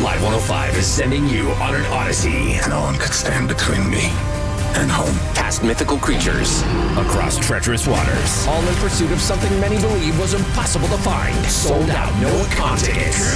Live 105 is sending you on an odyssey. No one could stand between me and home. Past mythical creatures, across treacherous waters, all in pursuit of something many believe was impossible to find. Sold out, no con tickets.